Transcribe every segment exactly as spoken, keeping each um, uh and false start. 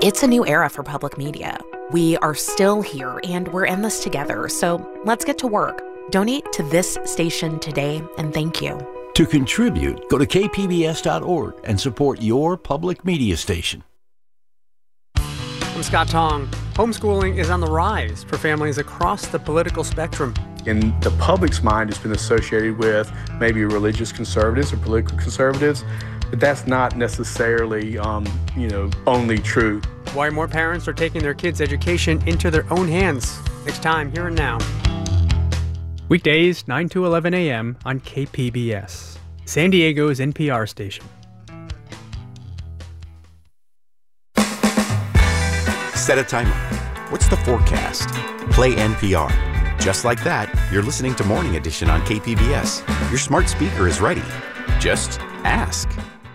It's a new era for public media. We are still here, and we're in this together, so let's get to work. Donate to this station today, and thank you. To contribute, go to k p b s dot org and support your public media station. I'm Scott Tong. Homeschooling is on the rise for families across the political spectrum. In the public's mind, it's been associated with maybe religious conservatives or political conservatives, but that's not necessarily, um, you know, only true. Why more parents are taking their kids' education into their own hands. Next time, here and now. Weekdays, nine to eleven a.m. on K P B S, San Diego's N P R station. Set a timer. What's the forecast? Play N P R. Just like that, you're listening to Morning Edition on K P B S. Your smart speaker is ready. Just ask.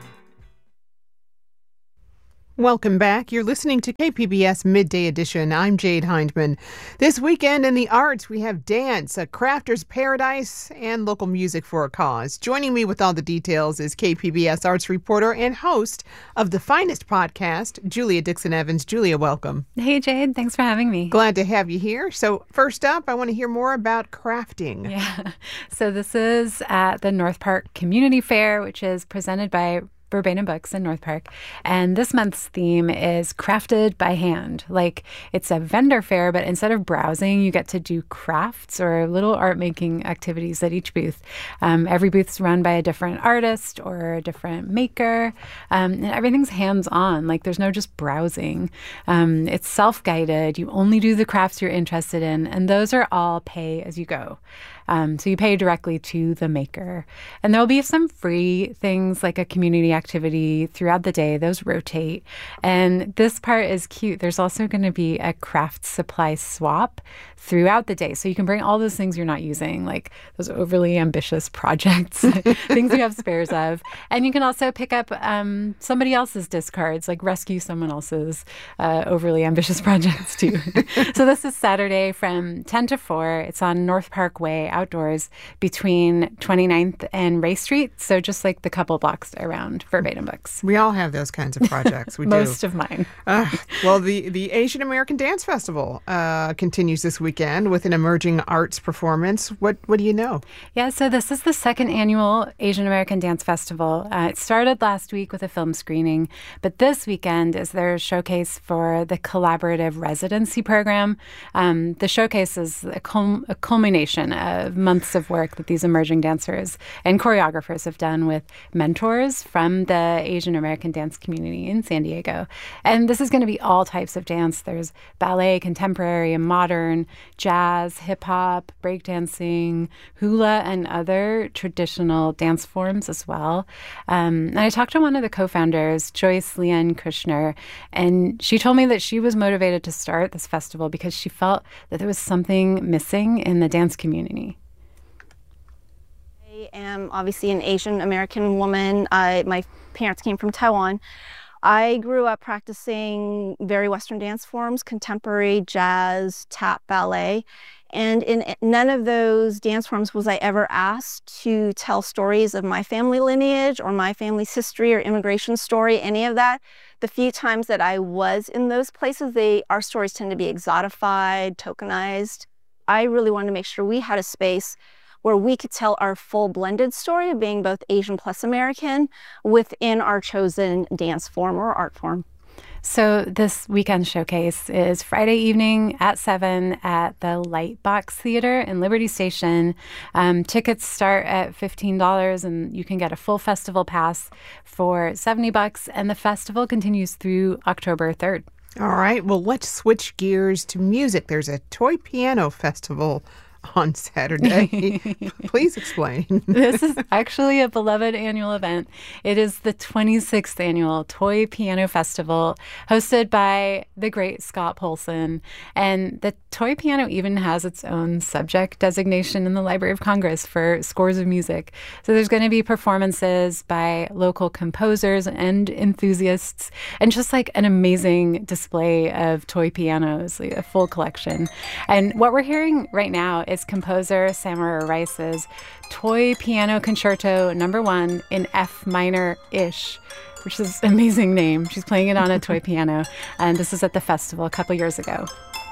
Welcome back. You're listening to K P B S Midday Edition. I'm Jade Hindman. This weekend in the arts, we have dance, a crafter's paradise, and local music for a cause. Joining me with all the details is K P B S arts reporter and host of The Finest podcast, Julia Dixon-Evans. Julia, welcome. Hey, Jade. Thanks for having me. Glad to have you here. So first up, I want to hear more about crafting. Yeah. So this is at the North Park Community Fair, which is presented by Verbatim Books in North Park. And this month's theme is crafted by hand. Like, it's a vendor fair, but instead of browsing, you get to do crafts or little art making activities at each booth. Um, every booth's run by a different artist or a different maker. Um, and everything's hands-on. Like, there's no just browsing. Um, it's self-guided. You only do the crafts you're interested in. And those are all pay as you go. Um, so you pay directly to the maker. And there'll be some free things like a community activity throughout the day. Those rotate. And this part is cute. There's also going to be a craft supply swap throughout the day. So you can bring all those things you're not using, like those overly ambitious projects, things you have spares of. And you can also pick up um, somebody else's discards, like rescue someone else's uh, overly ambitious projects too. So this is Saturday from ten to four. It's on North Park Way outdoors between twenty-ninth and Ray Street. So just like the couple blocks around Verbatim Books. We all have those kinds of projects. We Most do. of mine. Uh, well, the, the Asian American Dance Festival uh, continues this weekend with an emerging arts performance. What what do you know? Yeah, so this is the second annual Asian American Dance Festival. Uh, it started last week with a film screening, but this weekend is their showcase for the collaborative residency program. Um, the showcase is a, cul- a culmination of months of work that these emerging dancers and choreographers have done with mentors from the Asian American dance community in San Diego. And this is going to be all types of dance. There's ballet, contemporary and modern, jazz, hip-hop, breakdancing, hula, and other traditional dance forms as well. Um, and I talked to one of the co-founders, Joyce Leanne Kushner, and she told me that she was motivated to start this festival because she felt that there was something missing in the dance community. I am obviously an Asian American woman. I, my parents came from Taiwan. I grew up practicing very Western dance forms, contemporary, jazz, tap, ballet. And in none of those dance forms was I ever asked to tell stories of my family lineage or my family's history or immigration story, any of that. The few times that I was in those places, they our stories tend to be exotified, tokenized. I really wanted to make sure we had a space where we could tell our full blended story of being both Asian plus American within our chosen dance form or art form. So this weekend showcase is Friday evening at seven at the Lightbox Theater in Liberty Station. Um, tickets start at fifteen dollars, and you can get a full festival pass for seventy bucks, and the festival continues through October third. All right. Well, let's switch gears to music. There's a toy piano festival on Saturday. Please explain. This is actually a beloved annual event. It is the twenty-sixth annual Toy Piano Festival hosted by the great Scott Polson. And the toy piano even has its own subject designation in the Library of Congress for scores of music. So there's going to be performances by local composers and enthusiasts, and just like an amazing display of toy pianos, like a full collection. And what we're hearing right now is composer Samara Rice's Toy Piano Concerto number one in F minor-ish. which is an amazing name. She's playing it on a toy piano, and this is at the festival a couple years ago.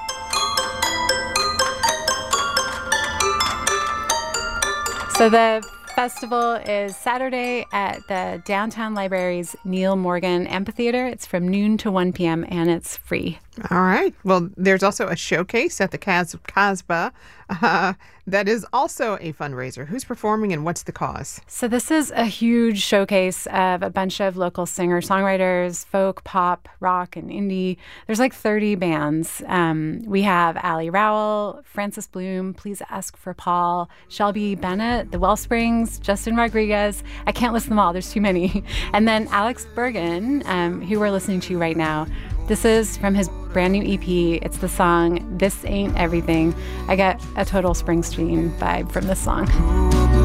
So the festival is Saturday at the Downtown Library's Neil Morgan Amphitheater. It's from noon to one p.m. and it's free. All right. Well, there's also a showcase at the Cas- Casbah uh, that is also a fundraiser. Who's performing and what's the cause? So this is a huge showcase of a bunch of local singer-songwriters, folk, pop, rock, and indie. There's like thirty bands. Um, we have Ali Rowell, Francis Bloom, Please Ask for Paul, Shelby Bennett, The Wellsprings, Justin Rodriguez. I can't list them all. There's too many. And then Alex Bergen, um, who we're listening to right now. This is from his brand new E P. It's the song This Ain't Everything. I get a total Springsteen vibe from this song.